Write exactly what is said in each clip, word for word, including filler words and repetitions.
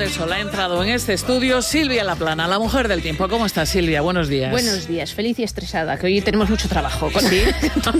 del sol ha entrado en este estudio Silvia Laplana, la mujer del tiempo. ¿Cómo estás, Silvia? Buenos días. Buenos días, feliz y estresada, que hoy tenemos mucho trabajo. ¿Con, ¿Sí?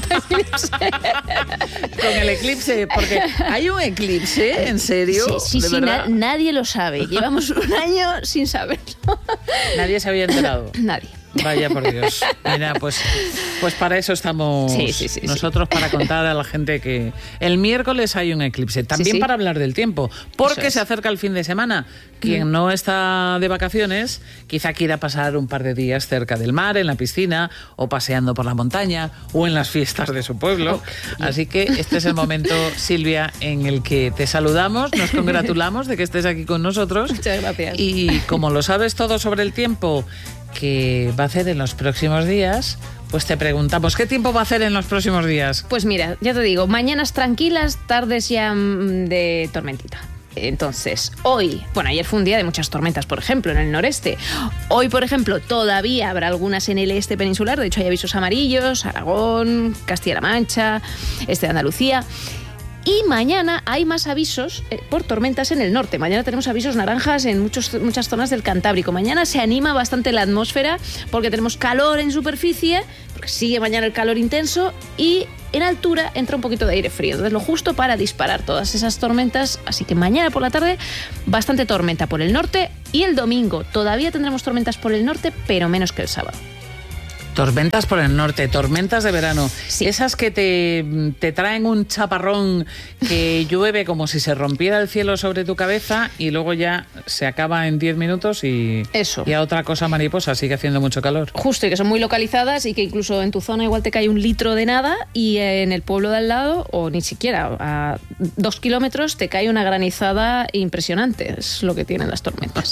Con el eclipse, porque hay un eclipse, ¿en serio? Sí, sí, ¿De sí verdad? na- nadie lo sabe. Llevamos un año sin saberlo. Nadie se había enterado. Nadie. Vaya por Dios. Mira, pues, pues para eso estamos sí, sí, sí, nosotros, sí. para contar a la gente que el miércoles hay un eclipse. También sí, sí. para hablar del tiempo, porque es. se acerca el fin de semana. Quien mm. no está de vacaciones, quizá quiera pasar un par de días cerca del mar, en la piscina, o paseando por la montaña, o en las fiestas de su pueblo. Así que este es el momento, Silvia, en el que te saludamos, nos congratulamos de que estés aquí con nosotros. Muchas gracias. Y como lo sabes todo sobre el tiempo que va a hacer en los próximos días, pues te preguntamos, ¿qué tiempo va a hacer en los próximos días? Pues mira, ya te digo, mañanas tranquilas, tardes ya de tormentita. Entonces, hoy, bueno, ayer fue un día de muchas tormentas, por ejemplo, en el noreste. Hoy, por ejemplo, todavía habrá algunas en el este peninsular. De hecho, hay avisos amarillos, Aragón, Castilla-La Mancha, este de Andalucía. Y mañana hay más avisos eh, por tormentas en el norte. Mañana tenemos avisos naranjas en muchos, muchas zonas del Cantábrico. Mañana se anima bastante la atmósfera porque tenemos calor en superficie, porque sigue mañana el calor intenso, y en altura entra un poquito de aire frío. Entonces, lo justo para disparar todas esas tormentas. Así que mañana por la tarde, bastante tormenta por el norte. Y el domingo todavía tendremos tormentas por el norte, pero menos que el sábado. Tormentas por el norte, tormentas de verano. Sí. Esas que te, te traen un chaparrón que llueve como si se rompiera el cielo sobre tu cabeza y luego ya se acaba en diez minutos y, Eso. y a otra cosa mariposa, sigue haciendo mucho calor. Justo, y que son muy localizadas y que incluso en tu zona igual te cae un litro de nada y en el pueblo de al lado, o ni siquiera a dos kilómetros, te cae una granizada impresionante. Es lo que tienen las tormentas.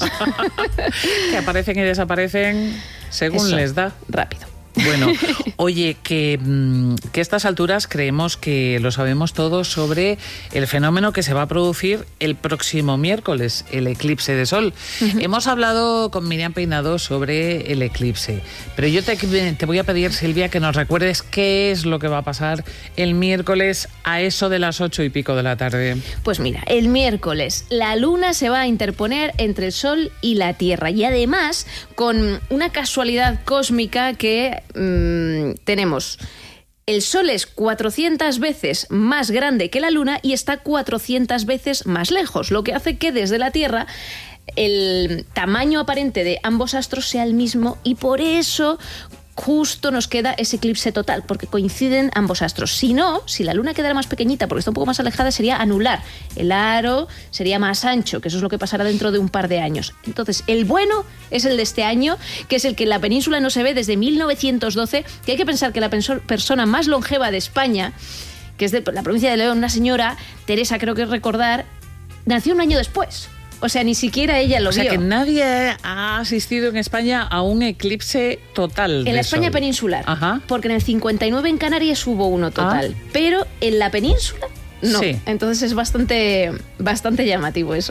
Que aparecen y desaparecen según Eso, les da. Rápido. Bueno, oye, que, que a estas alturas creemos que lo sabemos todo sobre el fenómeno que se va a producir el próximo miércoles, el eclipse de sol. Uh-huh. Hemos hablado con Miriam Peinado sobre el eclipse, pero yo te, te voy a pedir, Silvia, que nos recuerdes qué es lo que va a pasar el miércoles a eso de las ocho y pico de la tarde. Pues mira, el miércoles la luna se va a interponer entre el sol y la tierra, y además con una casualidad cósmica que mmm, tenemos. El sol es cuatrocientas veces más grande que la luna y está cuatrocientas veces más lejos, lo que hace que desde la Tierra el tamaño aparente de ambos astros sea el mismo, y por eso justo nos queda ese eclipse total, porque coinciden ambos astros. Si no, si la luna quedara más pequeñita porque está un poco más alejada, sería anular. El aro sería más ancho, que eso es lo que pasará dentro de un par de años. Entonces, el bueno es el de este año, que es el que en la península no se ve desde mil novecientos doce, que hay que pensar que la perso- persona más longeva de España, que es de la provincia de León, una señora, Teresa, creo que es recordar, nació un año después. O sea, ni siquiera ella lo vio. O sea, vio. que nadie ha asistido en España a un eclipse total. En la España sol. peninsular. Ajá. Porque en el cincuenta y nueve en Canarias hubo uno total. Ah. Pero en la península, no. Sí. Entonces es bastante, bastante llamativo eso.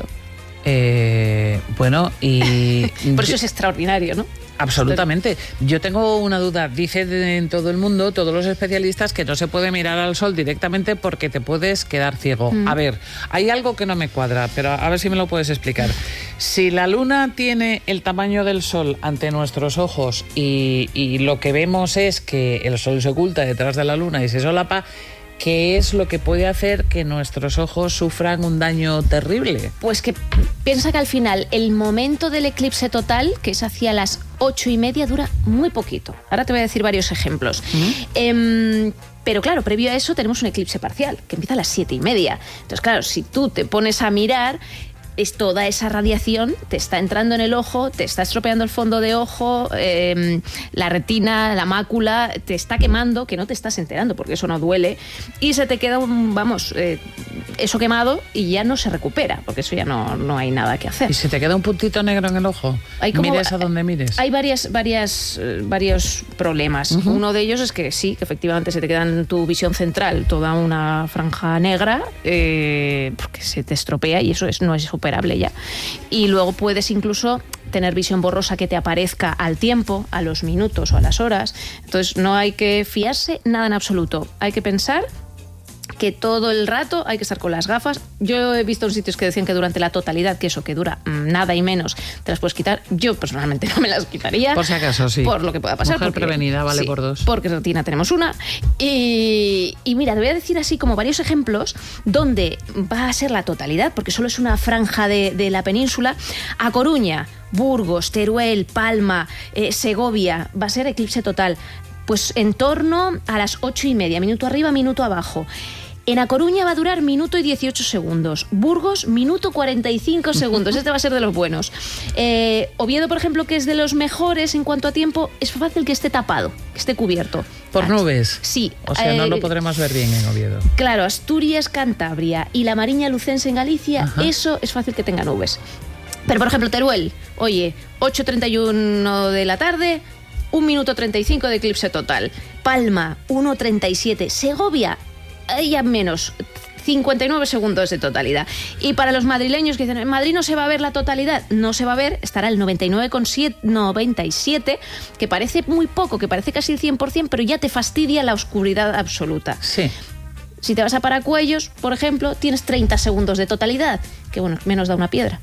Eh, bueno, y... Por eso es extraordinario, ¿no? Absolutamente. Yo tengo una duda. Dicen en todo el mundo, todos los especialistas, que no se puede mirar al sol directamente porque te puedes quedar ciego. Mm. A ver, hay algo que no me cuadra, pero a ver si me lo puedes explicar. Si la luna tiene el tamaño del sol ante nuestros ojos y, y lo que vemos es que el sol se oculta detrás de la luna y se solapa, ¿qué es lo que puede hacer que nuestros ojos sufran un daño terrible? Pues que piensa que al final el momento del eclipse total, que es hacia las ocho y media, dura muy poquito. Ahora te voy a decir varios ejemplos. ¿Mm? Eh, pero claro, previo a eso tenemos un eclipse parcial, que empieza a las siete y media. Entonces, claro, si tú te pones a mirar, es toda esa radiación te está entrando en el ojo, te está estropeando el fondo de ojo, eh, la retina, la mácula, te está quemando, que no te estás enterando porque eso no duele, y se te queda un, vamos, eh, eso quemado y ya no se recupera, porque eso ya no, no hay nada que hacer. ¿Y si te queda un puntito negro en el ojo? Hay como, mires a donde mires. Hay varias, varias, eh, varios problemas. Uh-huh. Uno de ellos es que sí, que efectivamente se te queda en tu visión central toda una franja negra, eh, porque se te estropea y eso es, no es operable ya. Y luego puedes incluso tener visión borrosa que te aparezca al tiempo, a los minutos o a las horas. Entonces no hay que fiarse nada en absoluto. Hay que pensar que todo el rato hay que estar con las gafas. Yo he visto en sitios que decían que durante la totalidad, que eso que dura nada y menos, te las puedes quitar. Yo personalmente no me las quitaría. Por si acaso, sí. Por lo que pueda pasar. Mujer porque, prevenida vale sí, por dos. Porque rutina tenemos una. Y, y mira, te voy a decir así como varios ejemplos donde va a ser la totalidad, porque solo es una franja de, de la península. A Coruña, Burgos, Teruel, Palma, eh, Segovia, va a ser eclipse total. Pues en torno a las ocho y media, minuto arriba, minuto abajo. En A Coruña va a durar minuto y dieciocho segundos. Burgos, minuto cuarenta y cinco segundos. Este va a ser de los buenos. Eh, Oviedo, por ejemplo, que es de los mejores en cuanto a tiempo, es fácil que esté tapado, que esté cubierto. ¿Por nubes? Sí. O sea, eh, no lo podremos ver bien en Oviedo. Claro, Asturias, Cantabria y la Mariña Lucense en Galicia, Ajá. eso es fácil que tenga nubes. Pero, por ejemplo, Teruel, oye, ocho treinta y uno de la tarde, un minuto treinta y cinco de eclipse total. Palma, uno treinta y siete. Segovia, ya menos, cincuenta y nueve segundos de totalidad. Y para los madrileños que dicen, en Madrid no se va a ver la totalidad, no se va a ver, estará el noventa y nueve coma noventa y siete, que parece muy poco, que parece casi el cien por ciento, pero ya te fastidia la oscuridad absoluta. Sí. Si te vas a Paracuellos, por ejemplo, tienes treinta segundos de totalidad, que bueno, menos da una piedra.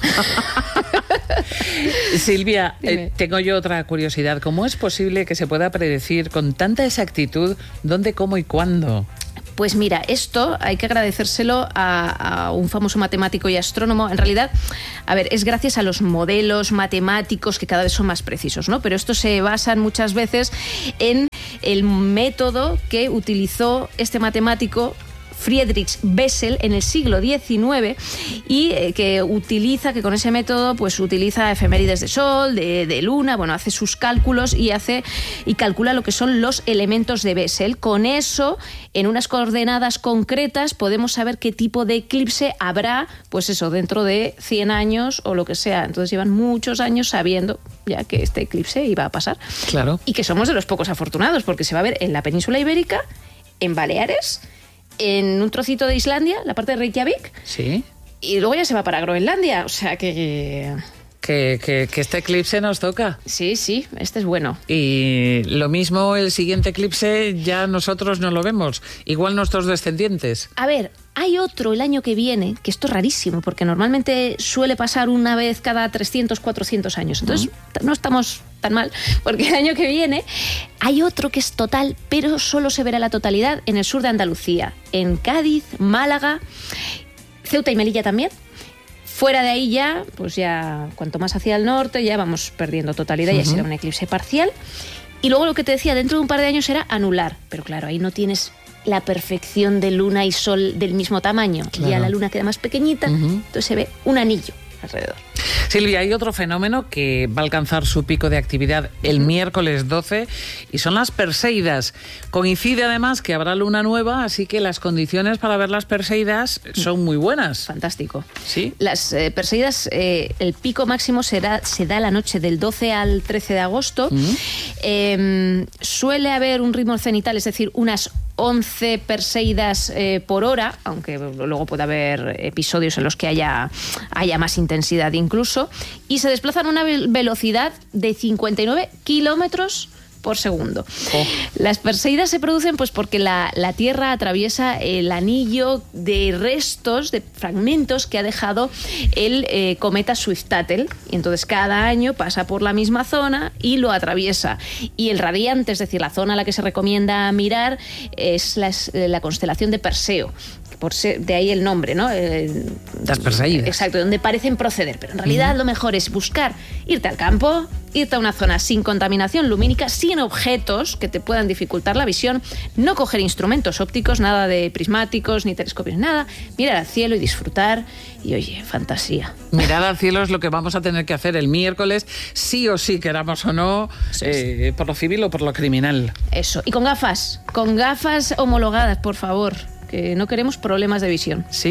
Silvia, eh, tengo yo otra curiosidad. ¿Cómo es posible que se pueda predecir con tanta exactitud dónde, cómo y cuándo? Pues mira, esto hay que agradecérselo a, a un famoso matemático y astrónomo. En realidad, a ver, es gracias a los modelos matemáticos que cada vez son más precisos, ¿no? Pero estos se basan muchas veces en el método que utilizó este matemático Friedrich Bessel en el siglo diecinueve y eh, que utiliza, que con ese método pues utiliza efemérides de sol, de, de luna, bueno, hace sus cálculos y hace y calcula lo que son los elementos de Bessel. Con eso, en unas coordenadas concretas, podemos saber qué tipo de eclipse habrá, pues eso, dentro de cien años o lo que sea. Entonces llevan muchos años sabiendo ya que este eclipse iba a pasar. Claro. Y que somos de los pocos afortunados, porque se va a ver en la península ibérica, en Baleares, en un trocito de Islandia, la parte de Reykjavik, sí, y luego ya se va para Groenlandia, o sea que... Que, que, que este eclipse nos toca. Sí, sí, este es bueno. Y lo mismo el siguiente eclipse ya nosotros no lo vemos, igual nuestros descendientes. A ver, hay otro el año que viene, que esto es rarísimo, porque normalmente suele pasar una vez cada trescientos, cuatrocientos años, entonces uh-huh. no estamos tan mal, porque el año que viene hay otro que es total, pero solo se verá la totalidad en el sur de Andalucía, en Cádiz, Málaga, Ceuta y Melilla también. Fuera de ahí ya, pues ya, cuanto más hacia el norte, ya vamos perdiendo totalidad, uh-huh. ya será un eclipse parcial. Y luego lo que te decía, dentro de un par de años será anular. Pero claro, ahí no tienes la perfección de luna y sol del mismo tamaño. Claro. Ya la luna queda más pequeñita, uh-huh. entonces se ve un anillo alrededor. Silvia, hay otro fenómeno que va a alcanzar su pico de actividad el uh-huh. miércoles doce y son las Perseidas. Coincide además que habrá luna nueva, así que las condiciones para ver las Perseidas son muy buenas. Fantástico. ¿Sí? Las eh, Perseidas, eh, el pico máximo será, se da la noche del doce al trece de agosto. Uh-huh. Eh, suele haber un ritmo cenital, es decir, unas once Perseidas eh, por hora, aunque luego puede haber episodios en los que haya, haya más intensidad incluso, y se desplazan a una velocidad de cincuenta y nueve kilómetros por segundo. Oh. Las Perseidas se producen pues porque la, la Tierra atraviesa el anillo de restos, de fragmentos que ha dejado el eh, cometa Swift-Tuttle, y entonces cada año pasa por la misma zona y lo atraviesa. Y el radiante, es decir, la zona a la que se recomienda mirar, es la, la constelación de Perseo. Por ser, de ahí el nombre, ¿no? Eh, Las Perseidas. Exacto, donde parecen proceder. Pero en realidad uh-huh. lo mejor es buscar, irte al campo, irte a una zona sin contaminación lumínica, sin objetos que te puedan dificultar la visión, no coger instrumentos ópticos, nada de prismáticos ni telescopios, nada, mirar al cielo y disfrutar. Y oye, fantasía. Mirar al cielo es lo que vamos a tener que hacer el miércoles, sí o sí, queramos o no, sí, eh, sí. por lo civil o por lo criminal. Eso, y con gafas, con gafas homologadas, por favor. Que no queremos problemas de visión. Sí,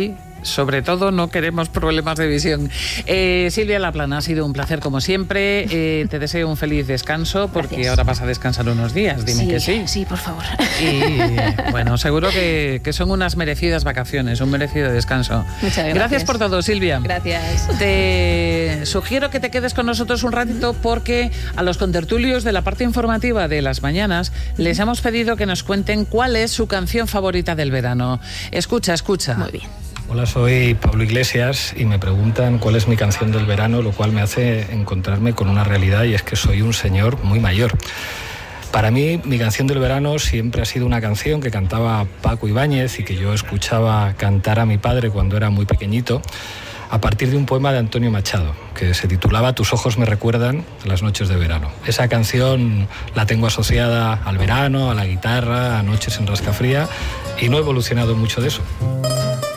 sobre todo no queremos problemas de visión. Eh, Silvia Laplana, ha sido un placer como siempre. Eh, te deseo un feliz descanso porque Gracias. ahora vas a descansar unos días, dime sí, que sí. Sí, por favor. Y bueno, seguro que, que son unas merecidas vacaciones, un merecido descanso. Muchas gracias. Gracias por todo, Silvia. Gracias. Te sugiero que te quedes con nosotros un ratito porque a los contertulios de la parte informativa de las mañanas les hemos pedido que nos cuenten cuál es su canción favorita del verano. Escucha, escucha. Muy bien. Hola, soy Pablo Iglesias y me preguntan cuál es mi canción del verano, lo cual me hace encontrarme con una realidad y es que soy un señor muy mayor. Para mí, mi canción del verano siempre ha sido una canción que cantaba Paco Ibáñez y que yo escuchaba cantar a mi padre cuando era muy pequeñito, a partir de un poema de Antonio Machado, que se titulaba Tus ojos me recuerdan a las noches de verano. Esa canción la tengo asociada al verano, a la guitarra, a noches en Rascafría, y no he evolucionado mucho de eso.